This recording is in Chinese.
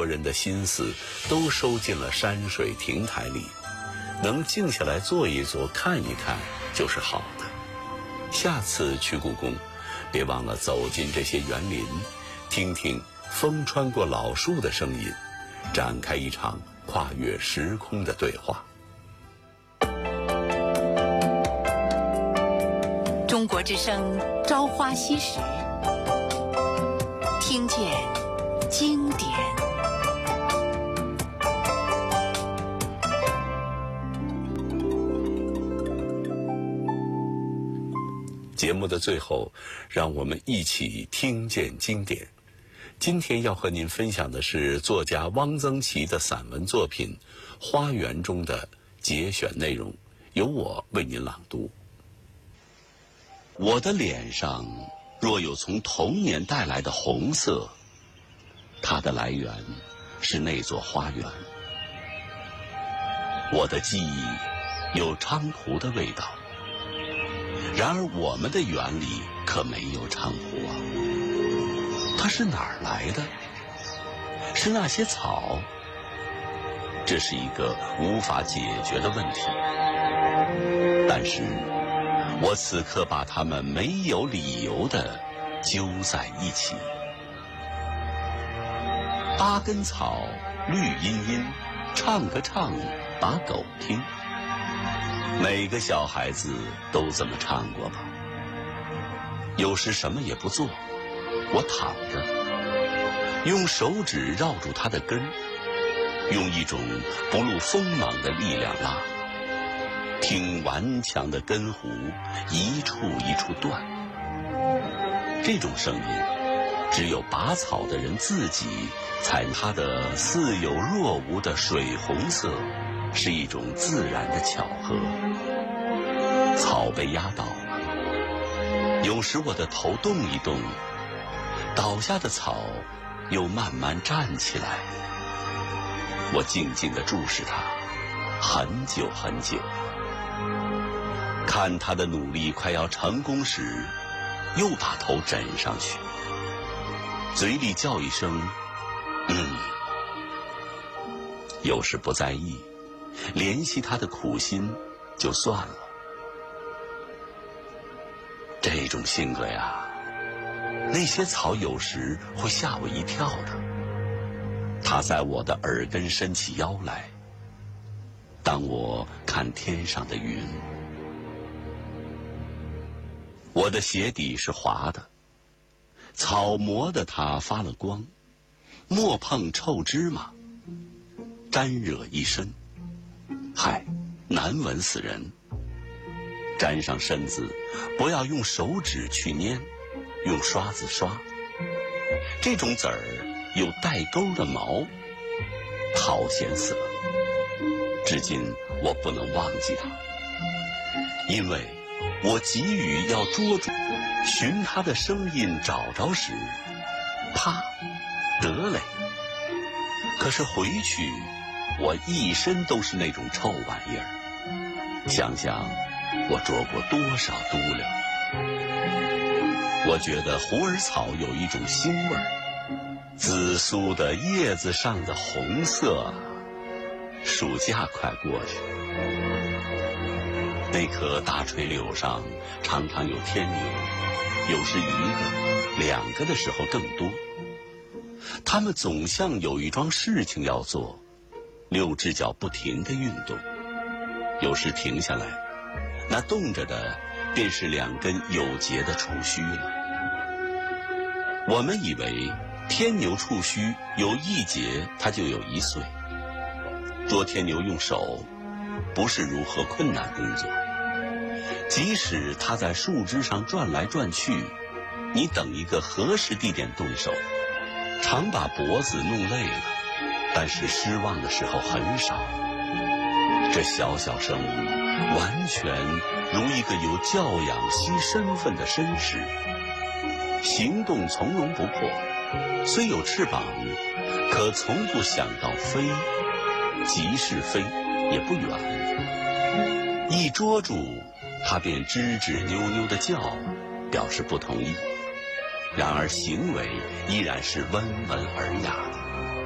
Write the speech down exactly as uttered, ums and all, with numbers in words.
国人的心思都收进了山水亭台里，能静下来坐一坐看一看就是好的。下次去故宫，别忘了走进这些园林，听听风穿过老树的声音，展开一场跨越时空的对话。 中国之声朝花夕拾，听见经典。 节目的最后，让我们一起听见经典。今天要和您分享的是作家汪曾祺的散文作品《花园》中的节选内容，由我为您朗读。我的脸上若有从童年带来的红色，它的来源是那座花园。我的记忆有菖蒲的味道，然而我们的园里可没有菖蒲啊。它是哪儿来的？是那些草？这是一个无法解决的问题。但是我此刻把它们没有理由地揪在一起。八根草绿茵茵，唱个唱把狗听。每个小孩子都这么唱过吧。有时什么也不做，我躺着，用手指绕住它的根，用一种不露锋芒的力量拉，听顽强的根弧一处一处断。这种声音只有拔草的人自己才。它的似有若无的水红色是一种自然的巧合。草被压倒了，有时我的头动一动，倒下的草又慢慢站起来。我静静地注视它很久很久，看他的努力快要成功时，又把头枕上去，嘴里叫一声嗯。有时不在意，怜惜他的苦心就算了。这种性格呀，那些草有时会吓我一跳的。它在我的耳根伸起腰来，当我看天上的云。我的鞋底是滑的，草磨得它发了光，莫碰臭芝麻，沾惹一身，嗨，难闻死人。沾上身子，不要用手指去捏，用刷子刷。这种籽儿有带钩的毛，讨嫌死了。至今我不能忘记它，因为我急于要捉住，寻它的声音找着时，啪，得嘞。可是回去，我一身都是那种臭玩意儿。想想我捉过多少嘟溜。我觉得虎耳草有一种腥味儿，紫苏的叶子上的红色。暑假快过去，那棵大垂柳上常常有天牛，有时一个、两个的时候更多。它们总像有一桩事情要做，六只脚不停地运动。有时停下来，那动着的便是两根有节的触须了。我们以为天牛触须有一节，它就有一岁。捉天牛用手不是如何困难工作，即使它在树枝上转来转去，你等一个合适地点动手，常把脖子弄累了，但是失望的时候很少。这小小生物完全如一个有教养惜身份的绅士，行动从容不迫，虽有翅膀，可从不想到飞，即是飞也不远。一捉住它便吱吱扭扭的叫，表示不同意，然而行为依然是温文尔雅的。